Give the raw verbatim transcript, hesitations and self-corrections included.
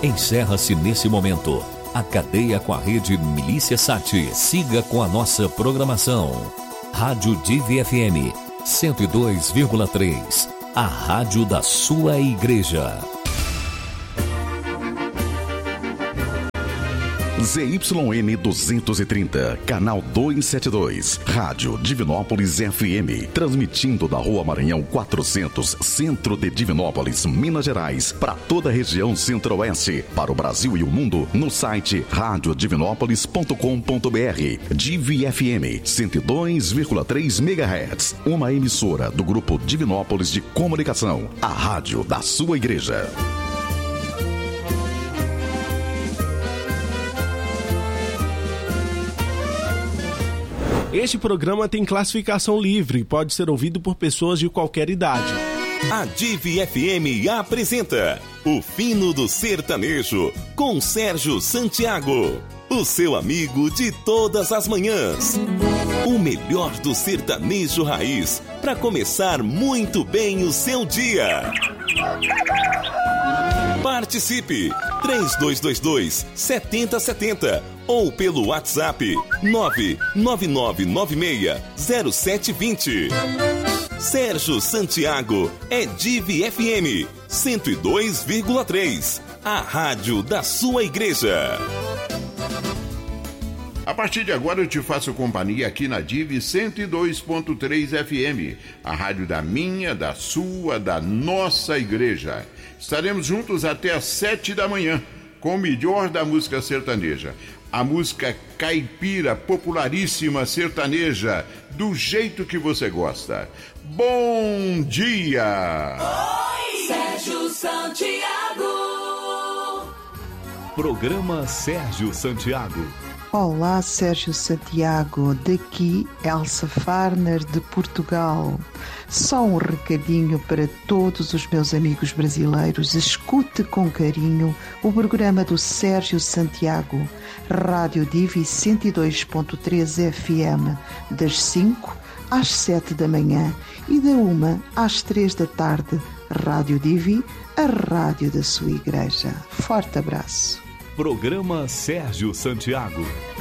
Encerra-se nesse momento a cadeia com a rede Milícia Sat. Siga com a nossa programação. Rádio Divi F M cento e dois vírgula três, a rádio da sua igreja. Z Y N duzentos e trinta, canal duzentos e setenta e dois, Rádio Divinópolis F M, transmitindo da Rua Maranhão quatrocentos, centro de Divinópolis, Minas Gerais, para toda a região centro-oeste, para o Brasil e o mundo, no site rádio divinópolis ponto com ponto b r. Divi F M cento e dois vírgula três megahertz, uma emissora do Grupo Divinópolis de Comunicação, a rádio da sua igreja. Este programa tem classificação livre e pode ser ouvido por pessoas de qualquer idade. A Divi F M apresenta O Fino do Sertanejo, com Sérgio Santiago, o seu amigo de todas as manhãs. O melhor do sertanejo raiz, para começar muito bem o seu dia. Participe! três dois dois dois, sete zero sete zero ou pelo WhatsApp nove nove nove nove seis zero sete dois zero. Sérgio Santiago é Divi F M cento e dois vírgula três, a rádio da sua igreja. A partir de agora eu te faço companhia aqui na Divi cento e dois ponto três F M, a rádio da minha, da sua, da nossa igreja. Estaremos juntos até às sete da manhã, com o melhor da música sertaneja. A música caipira, popularíssima, sertaneja, do jeito que você gosta. Bom dia! Oi, Sérgio Santiago. Programa Sérgio Santiago. Olá, Sérgio Santiago, daqui Elsa Farner de Portugal. Só um recadinho para todos os meus amigos brasileiros. Escute com carinho o programa do Sérgio Santiago, Rádio Divi cento e dois ponto três F M, das cinco às sete da manhã e da uma às três da tarde. Rádio Divi, a rádio da sua igreja. Forte abraço. Programa Sérgio Santiago.